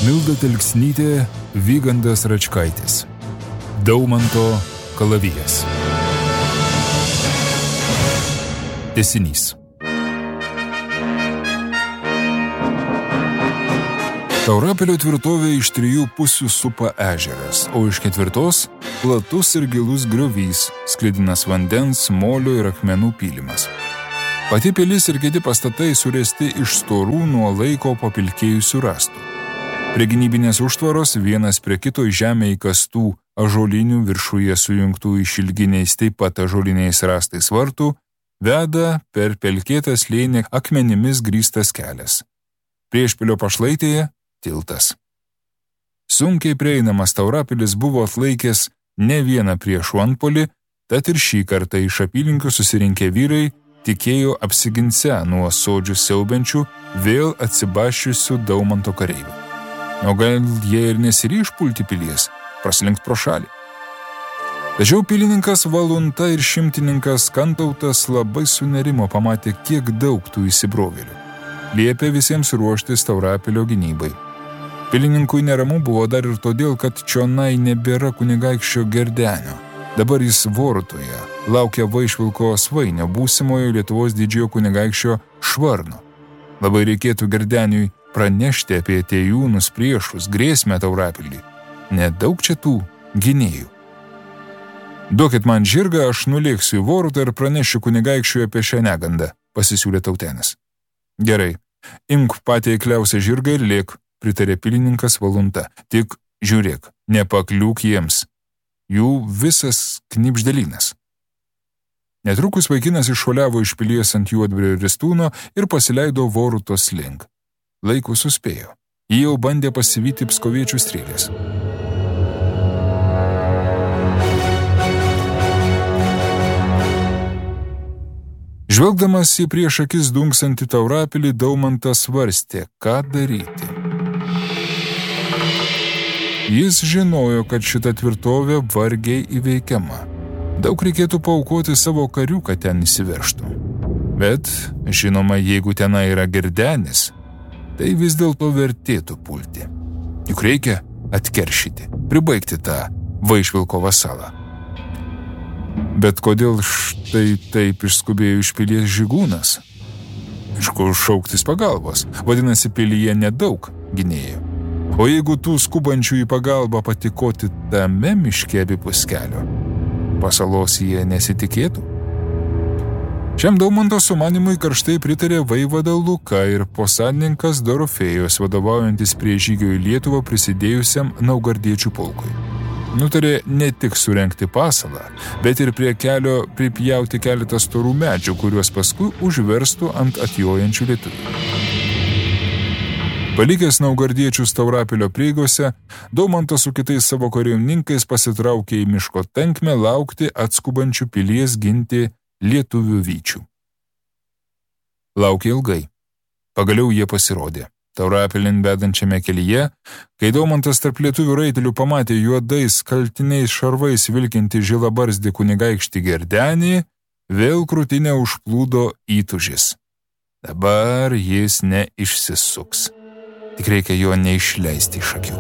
Milda Telksnytė, Vygandas Račkaitis. Daumanto kalavijas. Tęsinys. Taurapilio tvirtovė iš 3 pusių supa ežeras, o iš 4 platus ir gilus griovys, sklidinas vandens, molio ir akmenų pylimas. Pati pilis ir kiti pastatai suresti iš storų nuo laiko papilkėjusių rąstų. Prie gynybinės užtvaros vienas prie kito į žemę įkastų ąžuolinių viršuje sujungtų išilginiais taip pat ąžuoliniais rąstais vartų veda per pelkėtą slėnį akmenimis grįstas kelias. Priešpilio pašlaitėje tiltas. Sunkiai prieinamas Taurapilis buvo atlaikęs ne vieną priešų antpuolį, tad ir šį kartą iš apylinkių susirinkę vyrai tikėjo apsiginsią nuo sodžių siaubiančių, vėl atsibaščiusių Daumanto kareivių. O gal jie ir nesiryš pulti pilies, praslinkt pro šalį. Tačiau pilininkas Valunta ir šimtininkas Kantautas labai sunerimo pamatė, kiek daug tų įsibrovėlių. Liepė visiems ruoštis Taurapilio gynybai. Pilininkui neramu buvo dar ir todėl, kad čionai nebėra kunigaikščio Gerdenio. Dabar jis Vorutoje laukia Vaišvilko Svainio, būsimojo Lietuvos didžiojo kunigaikščio Švarno. Labai reikėtų Gerdeniui pranešti apie atėjūnus priešus, grėsmę Taurapilį. Nedaug čia tų gynėjų. Duokit man žirgą, aš nulėksiu į Vorutą ir pranešiu kunigaikščiui apie šią negandą, pasisiūlė Tautenis. Gerai, imk patį eikliausią žirgą ir lėk, pritarė pilininkas Valunta. Tik žiūrėk, nepakliūk jiems. Jų visas knibždelynas. Netrukus vaikinas iššuoliavo iš pilies ant Juodbrio ristūno ir pasileido Vorutos link. Laiku suspėjo. Jį jau bandė pasivyti pskoviečių strėlės. Žvelgdamas į prieš akis dunksantį Taurapilį, Daumantas svarstė, ką daryti. Jis žinojo, kad šita tvirtovė vargiai įveikiama. Daug reikėtų paaukoti savo karių, kad ten įsiveržtų. Bet, žinoma, jeigu tenai yra Gerdenis, tai vis dėlto vertėtų pulti. Juk reikia atkeršyti, pribaigti tą Vaišvilko vasalą. Bet kodėl štai taip išskubėjo iš pilies Žygūnas? Iš kur šauktis pagalbos? Vadinasi, pilyje nedaug gynėjų. O jeigu tų skubančių į pagalbą patikoti tame miške abipus kelio, pasalos jie nesitikėtų. Šiam Daumanto sumanimui karštai pritarė vaivada Luka ir posadininkas Dorofėjos, vadovaujantis prie žygio į Lietuvą prisidėjusiam naugardiečių pulkui. Nutarė ne tik surengti pasalą, bet ir prie kelio pripjauti keletą storų medžių, kuriuos paskui užverstų ant atjojančių lietuvių. Palikęs naugardiečius Taurapilio prieigose, Daumantas su kitais savo kariauninkais pasitraukė į miško tankmę laukti atskubančių pilies ginti lietuvių vyčių. Laukė ilgai. Pagaliau jie pasirodė. Taurapilin vedančiame kelyje, kai Daumantas tarp lietuvių raitelių pamatė juodais kaltiniais šarvais vilkinti žilabarzdį kunigaikštį Gerdenį, vėl krūtinę užplūdo įtūžis. Dabar jis neišsisuks. Tik reikia jo neišleisti iš akių.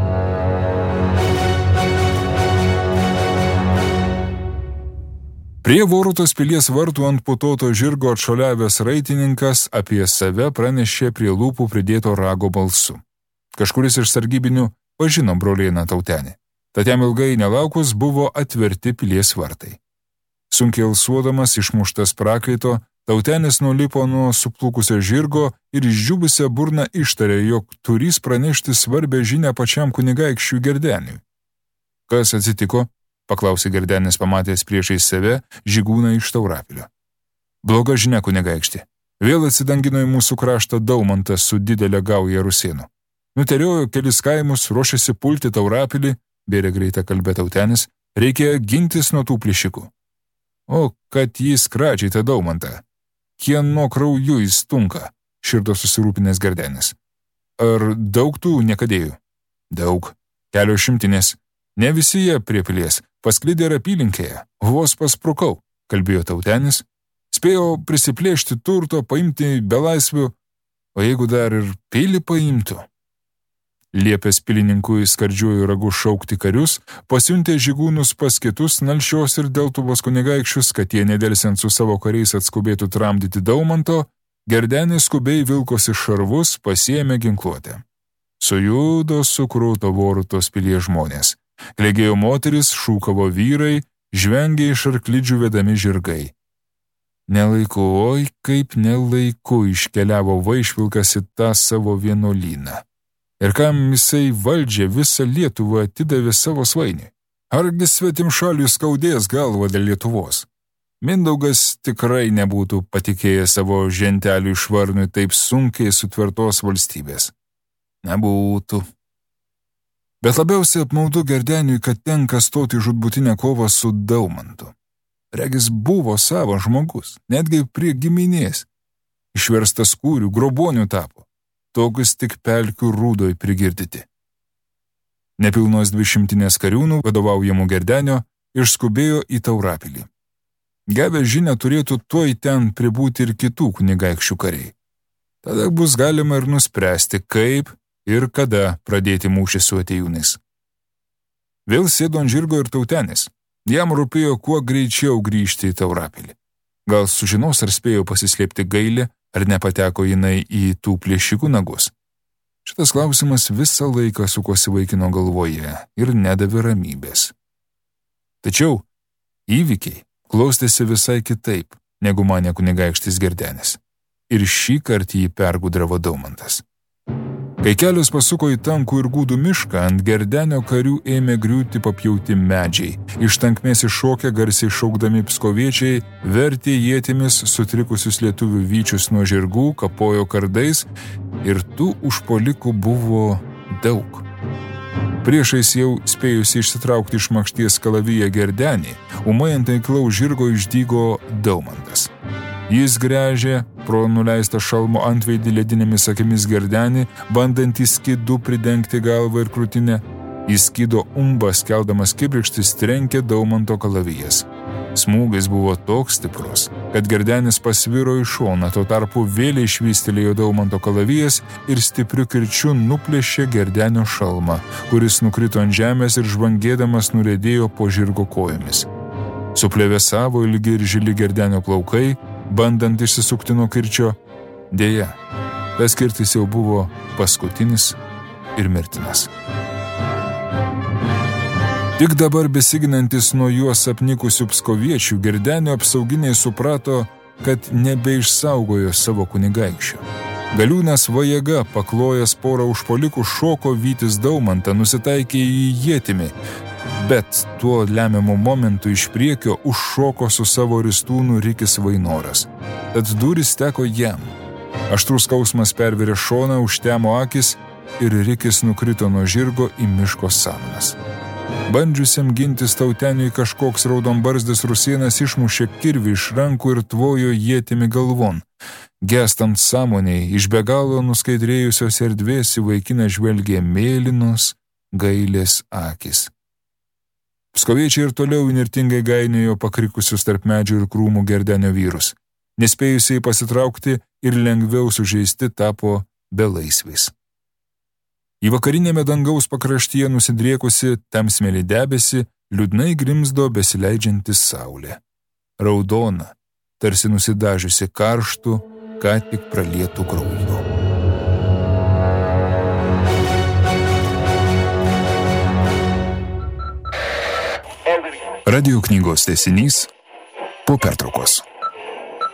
Prie Vorutos pilies vartų ant putoto žirgo atšuoliavęs raitininkas apie save pranešė prie lūpų pridėto rago balsu. Kažkuris iš sargybinių pažino brolieną Tautenį. Tad jam ilgai nelaukus buvo atverti pilies vartai. Sunkiai alsuodamas išmuštas prakaito, Tautenis nulipo nuo suplūkusio žirgo ir išdžiūbusią burną ištarė, jog turys pranešti svarbę žinią pačiam kunigaikščiui Gerdeniui. Kas atsitiko? Paklausė Gerdenis, pamatęs priešais save Žygūną iš Taurapilio. Bloga žinia, kunigaikšti. Vėl atsidangino į mūsų kraštą Daumantas su didelė gauja rusėnų. Nuteriojo kelis kaimus, ruošėsi pulti Taurapilį, bėrė greitą kalbę Tautenis, reikia gintis nuo tų plėšikų. O, kad jis kračiai tą Daumantą. Kieno krauju jis tunka, širdo susirūpinęs Gerdenis. Ar daug tų niekadėjų? Daug. Kelios šimtinės. Ne visi jie prie pilies, pasklidė ir apylinkėje. Vos pasprukau, kalbėjo Tautenis. Spėjo prisiplėšti turto, paimti belaisvių, o jeigu dar ir pilį paimtų. liepęs pilininkui skardžiuoju ragu šaukti karius, pasiuntė žygūnus pas kitus Nalšios ir Deltuvos kunigaikščius, kad jie nedelsiant su savo kariais atskubėtų tramdyti Daumanto, Gerdenis skubiai vilkosi šarvus, pasiėmė ginkluotę. Sujudo sukrūto Vorutos pilies žmonės. Klegėjo moteris, šūkavo vyrai, žvengė iš arklidžių vedami žirgai. Nelaiku, oi kaip nelaiku iškeliavo Vaišvilkas į tą savo vienuolyną. Ir kam jisai valdžią visą Lietuvą atidavė savo svainiui? Argi svetimšaliui skaudės galva dėl Lietuvos? Mindaugas tikrai nebūtų patikėjęs savo žentelių Švarnui taip sunkiai sutvertos valstybės. Nebūtų. Bet labiausiai apmaudu Gerdeniui, kad tenka stoti žūtbūtinę kovą su Daumantu. Regis buvo savo žmogus, netgi prie giminės. Išverstas kūrių, grobonių tapo. Tokius tik pelkių rūdoj prigirdyti. Nepilnos 200 kariūnų, vadovaujamų Gerdenio, išskubėjo į Taurapilį. Gavę žinią turėtų tuoj ten pribūti ir kitų kunigaikščių kariai. Tada bus galima ir nuspręsti, kaip ir kada pradėti mūšį su atėjūnais. Vėl sėdo ant žirgo ir Tautenis. Jam rūpėjo kuo greičiau grįžti į Taurapilį. Gal sužinos, ar spėjo pasislėpti Gailė, ar nepateko jinai į tų plėšikų nagus. Šitas klausimas visą laiką sukosi vaikino galvoje ir nedavė ramybės. Tačiau įvykiai klostėsi visai kitaip, negu manė kunigaikštis Gerdenis. Ir šį kartą jį pergudravo Daumantas. Kai kelios pasuko į tankų ir gūdų mišką, ant Gerdenio karių ėmė griūti papjauti medžiai. Iš tankmės iššokę garsiai šaukdami pskoviečiai, vertė ietimis sutrikusius lietuvių vyčius nuo žirgų, kapojo kardais ir tų užpuolikų buvo daug. Priešais jau spėjusi išsitraukti iš makšties kalaviją Gerdenį, ūmai ant taiklaus žirgo išdygo Daumantas. Jis gręžė pro nuleistą šalmo antveidį ledinėmis akimis Gerdenį, bandantį skydu pridengti galvą ir krūtinę. Į skydo umbą skeldamas kibirkštis trenkė Daumanto kalavijas. Smūgis buvo toks stiprus, kad Gerdenis pasviro į šoną, tuo tarpu vėliai švystelėjo Daumanto kalavijas ir stipriu kirčiu nuplėšė Gerdenio šalmą, kuris nukrito ant žemės ir žvangėdamas nuriedėjo po žirgo kojomis. Suplevėsavo ilgi ir žili Gerdenio plaukai, bandant išsisukti nuo kirčio. Deja, tas kirtis jau buvo paskutinis ir mirtinas. Tik dabar besiginantis nuo juos apnikusių pskoviečių, Gerdenio apsauginiai suprato, kad nebeišsaugojo savo kunigaikščio. Galiūnas Vajėga, paklojęs porą užpuolikų, šoko vytis Daumantą, nusitaikė į ietimi, bet tuo lemiamu momentu iš priekio užšoko su savo ristūnu Rikis Vainoras. Tad durys teko jam. Aštrus skausmas pervirė šoną, užtemo akis ir Rikis nukrito nuo žirgo į miško samanas. Bandžiusiam gintis Tauteniui kažkoks raudonbarzdis rusėnas išmušė kirvį iš rankų ir tvojo ietimi galvon. Gestant sąmoniai, iš be galo nuskaidrėjusios erdvės į vaikiną žvelgė mėlynos, gailės akis. Pskoviečiai ir toliau įnirtingai gainiojo pakrikusius tarp medžių ir krūmų Gerdenio vyrus. Nespėjusiai pasitraukti ir lengviau sužeisti tapo belaisviais. Į vakarinėme dangaus pakraštyje nusidriekusi tamsmėlį debesį liūdnai grimzdo besileidžianti saulė. Raudona, tarsi nusidažiusi karštų, ką tik pralietų krauju. Radio knygos tęsinys po pertraukos.